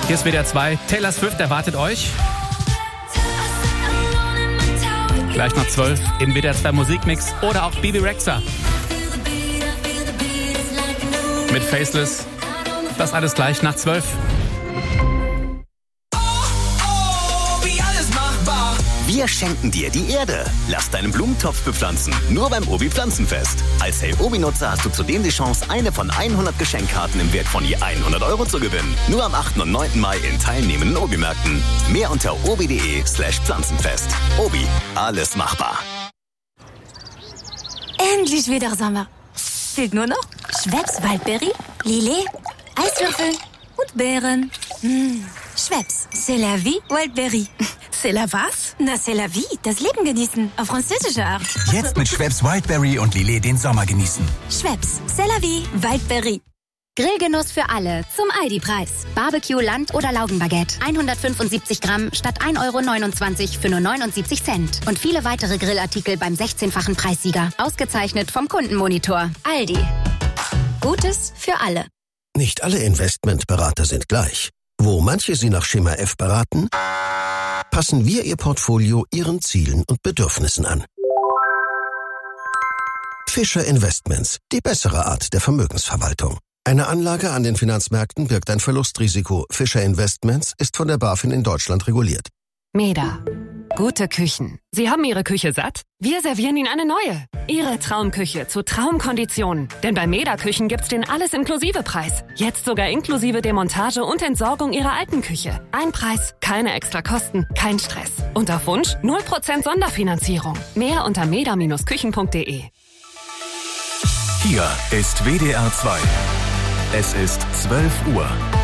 Hier ist WDR 2. Taylor Swift erwartet euch. Gleich nach 12 im WDR 2 Musikmix oder auch Bebe Rexha mit Faceless. Das alles gleich nach 12. Wir schenken dir die Erde. Lass deinen Blumentopf bepflanzen. Nur beim Obi Pflanzenfest. Als Hey Obi-Nutzer hast du zudem die Chance, eine von 100 Geschenkkarten im Wert von je 100 € zu gewinnen. Nur am 8. und 9. Mai in teilnehmenden Obi-Märkten. Mehr unter obi.de/Pflanzenfest. Obi, alles machbar. Endlich wieder Sommer. Fehlt nur noch Schweppes Waldbeere, Lillet, Eiswürfel und Beeren. Schweppes, c'est la vie, Wildberry. C'est la was? Na, c'est la vie, das Leben genießen, auf französische Art. Jetzt mit Schweppes Wildberry und Lillet den Sommer genießen. Schweppes, c'est la vie, Wildberry. Grillgenuss für alle zum Aldi-Preis. Barbecue, Land- oder Laugenbaguette. 175 Gramm statt 1,29 € für nur 79 Cent. Und viele weitere Grillartikel beim 16-fachen Preissieger. Ausgezeichnet vom Kundenmonitor. Aldi. Gutes für alle. Nicht alle Investmentberater sind gleich. Wo manche Sie nach Schema F beraten, passen wir Ihr Portfolio Ihren Zielen und Bedürfnissen an. Fischer Investments, die bessere Art der Vermögensverwaltung. Eine Anlage an den Finanzmärkten birgt ein Verlustrisiko. Fischer Investments ist von der BaFin in Deutschland reguliert. Meda. Gute Küchen. Sie haben Ihre Küche satt? Wir servieren Ihnen eine neue. Ihre Traumküche zu Traumkonditionen. Denn bei Meda Küchen gibt's den Alles-Inklusive-Preis. Jetzt sogar inklusive Demontage und Entsorgung Ihrer alten Küche. Ein Preis, keine extra Kosten, kein Stress. Und auf Wunsch 0% Sonderfinanzierung. Mehr unter meda-küchen.de. Hier ist WDR 2. Es ist 12 Uhr.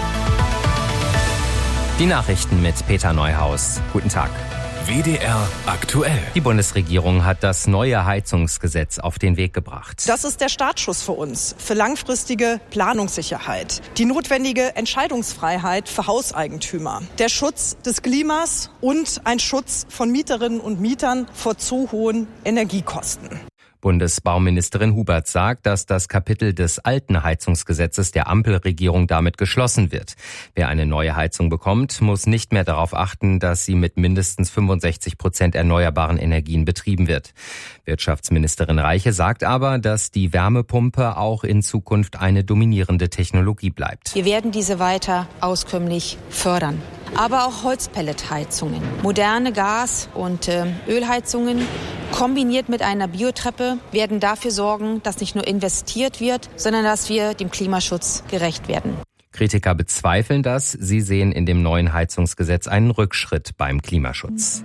Die Nachrichten mit Peter Neuhaus. Guten Tag. WDR aktuell. Die Bundesregierung hat das neue Heizungsgesetz auf den Weg gebracht. Das ist der Startschuss für uns, für langfristige Planungssicherheit, die notwendige Entscheidungsfreiheit für Hauseigentümer, der Schutz des Klimas und ein Schutz von Mieterinnen und Mietern vor zu hohen Energiekosten. Bundesbauministerin Hubert sagt, dass das Kapitel des alten Heizungsgesetzes der Ampelregierung damit geschlossen wird. Wer eine neue Heizung bekommt, muss nicht mehr darauf achten, dass sie mit mindestens 65% erneuerbaren Energien betrieben wird. Wirtschaftsministerin Reiche sagt aber, dass die Wärmepumpe auch in Zukunft eine dominierende Technologie bleibt. Wir werden diese weiter auskömmlich fördern. Aber auch Holzpelletheizungen, moderne Gas- und Ölheizungen kombiniert mit einer Biotreppe werden dafür sorgen, dass nicht nur investiert wird, sondern dass wir dem Klimaschutz gerecht werden. Kritiker bezweifeln das. Sie sehen in dem neuen Heizungsgesetz einen Rückschritt beim Klimaschutz.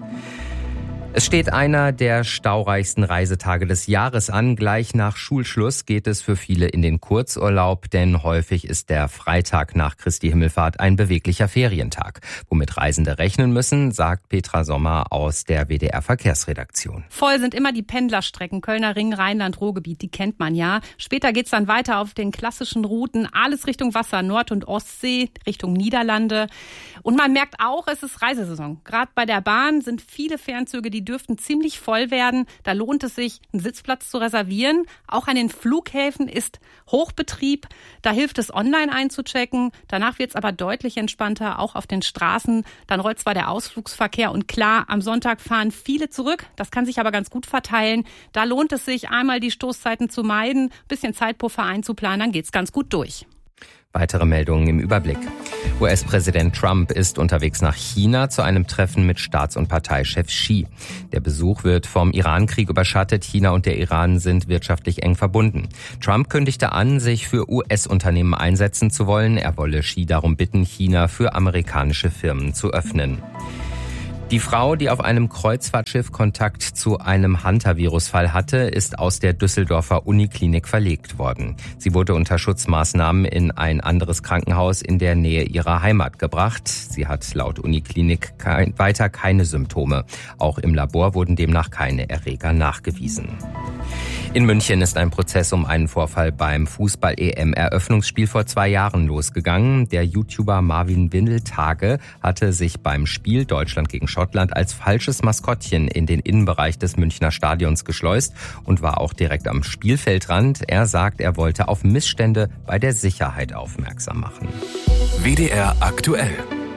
Es steht einer der staureichsten Reisetage des Jahres an. Gleich nach Schulschluss geht es für viele in den Kurzurlaub, denn häufig ist der Freitag nach Christi Himmelfahrt ein beweglicher Ferientag. Womit Reisende rechnen müssen, sagt Petra Sommer aus der WDR Verkehrsredaktion. Voll sind immer die Pendlerstrecken, Kölner Ring, Rheinland-Ruhrgebiet, die kennt man ja. Später geht's dann weiter auf den klassischen Routen, alles Richtung Wasser, Nord- und Ostsee, Richtung Niederlande. Und man merkt auch, es ist Reisesaison. Gerade bei der Bahn sind viele Fernzüge, die dürften ziemlich voll werden. Da lohnt es sich, einen Sitzplatz zu reservieren. Auch an den Flughäfen ist Hochbetrieb. Da hilft es, online einzuchecken. Danach wird es aber deutlich entspannter, auch auf den Straßen. Dann rollt zwar der Ausflugsverkehr und klar, am Sonntag fahren viele zurück. Das kann sich aber ganz gut verteilen. Da lohnt es sich, einmal die Stoßzeiten zu meiden, ein bisschen Zeitpuffer einzuplanen, dann geht's ganz gut durch. Weitere Meldungen im Überblick. US-Präsident Trump ist unterwegs nach China zu einem Treffen mit Staats- und Parteichef Xi. Der Besuch wird vom Iran-Krieg überschattet. China und der Iran sind wirtschaftlich eng verbunden. Trump kündigte an, sich für US-Unternehmen einsetzen zu wollen. Er wolle Xi darum bitten, China für amerikanische Firmen zu öffnen. Die Frau, die auf einem Kreuzfahrtschiff Kontakt zu einem Hantavirus-Fall hatte, ist aus der Düsseldorfer Uniklinik verlegt worden. Sie wurde unter Schutzmaßnahmen in ein anderes Krankenhaus in der Nähe ihrer Heimat gebracht. Sie hat laut Uniklinik weiter keine Symptome. Auch im Labor wurden demnach keine Erreger nachgewiesen. In München ist ein Prozess um einen Vorfall beim Fußball-EM-Eröffnungsspiel vor 2 Jahren losgegangen. Der YouTuber Marvin Windeltage hatte sich beim Spiel Deutschland gegen Schottland als falsches Maskottchen in den Innenbereich des Münchner Stadions geschleust und war auch direkt am Spielfeldrand. Er sagt, er wollte auf Missstände bei der Sicherheit aufmerksam machen. WDR aktuell.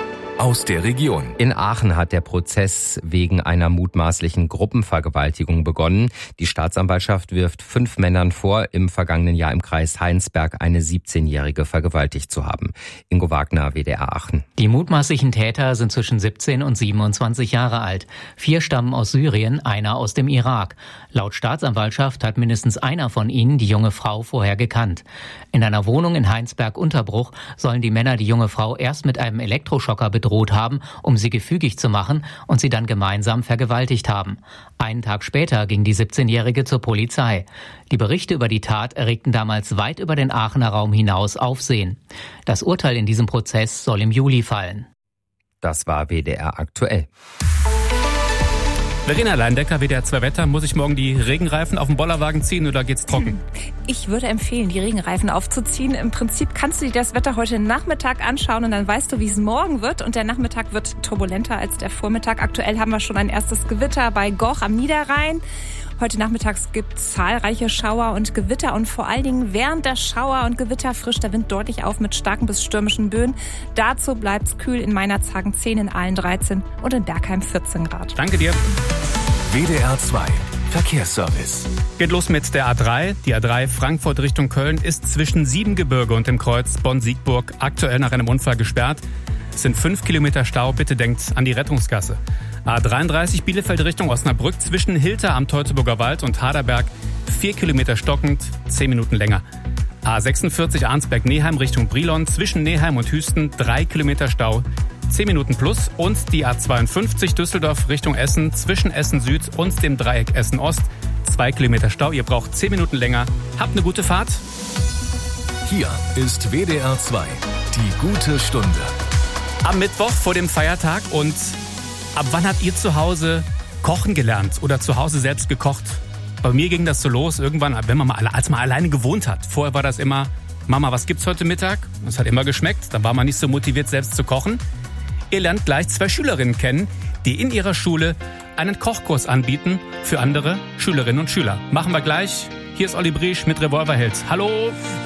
aus der Region. In Aachen hat der Prozess wegen einer mutmaßlichen Gruppenvergewaltigung begonnen. Die Staatsanwaltschaft wirft 5 Männern vor, im vergangenen Jahr im Kreis Heinsberg eine 17-Jährige vergewaltigt zu haben. Ingo Wagner, WDR Aachen. Die mutmaßlichen Täter sind zwischen 17 und 27 Jahre alt. 4 stammen aus Syrien, einer aus dem Irak. Laut Staatsanwaltschaft hat mindestens einer von ihnen die junge Frau vorher gekannt. In einer Wohnung in Heinsberg-Unterbruch sollen die Männer die junge Frau erst mit einem Elektroschocker bedroht haben, um sie gefügig zu machen, und sie dann gemeinsam vergewaltigt haben. Einen Tag später ging die 17-Jährige zur Polizei. Die Berichte über die Tat erregten damals weit über den Aachener Raum hinaus Aufsehen. Das Urteil in diesem Prozess soll im Juli fallen. Das war WDR aktuell. Verena Leindecker, WDR 2 Wetter. Muss ich morgen die Regenreifen auf dem Bollerwagen ziehen oder geht's trocken? Ich würde empfehlen, die Regenreifen aufzuziehen. Im Prinzip kannst du dir das Wetter heute Nachmittag anschauen und dann weißt du, wie es morgen wird. Und der Nachmittag wird turbulenter als der Vormittag. Aktuell haben wir schon ein erstes Gewitter bei Goch am Niederrhein. Heute nachmittags gibt es zahlreiche Schauer und Gewitter und vor allen Dingen während der Schauer und Gewitter frischt der Wind deutlich auf mit starken bis stürmischen Böen. Dazu bleibt es kühl, in Meinerzhagen 10, in Aalen 13 und in Bergheim 14 Grad. Danke dir. WDR 2 Verkehrsservice. Geht los mit der A3. Die A3 Frankfurt Richtung Köln ist zwischen Siebengebirge und dem Kreuz Bonn-Siegburg aktuell nach einem Unfall gesperrt. Es sind 5 Kilometer Stau. Bitte denkt an die Rettungsgasse. A33 Bielefeld Richtung Osnabrück zwischen Hilter am Teutoburger Wald und Haderberg 4 Kilometer stockend, 10 Minuten länger. A46 Arnsberg-Neheim Richtung Brilon zwischen Neheim und Hüsten 3 Kilometer Stau, 10 Minuten plus. Und die A52 Düsseldorf Richtung Essen zwischen Essen Süd und dem Dreieck Essen Ost 2 Kilometer Stau. Ihr braucht 10 Minuten länger. Habt eine gute Fahrt. Hier ist WDR 2, die gute Stunde. Am Mittwoch vor dem Feiertag. Und ab wann habt ihr zu Hause kochen gelernt oder zu Hause selbst gekocht? Bei mir ging das so los irgendwann, als man alleine gewohnt hat. Vorher war das immer, Mama, was gibt's heute Mittag? Das hat immer geschmeckt. Dann war man nicht so motiviert, selbst zu kochen. Ihr lernt gleich 2 Schülerinnen kennen, die in ihrer Schule einen Kochkurs anbieten für andere Schülerinnen und Schüler. Machen wir gleich. Hier ist Olli Briesch mit Revolverheld. Hallo!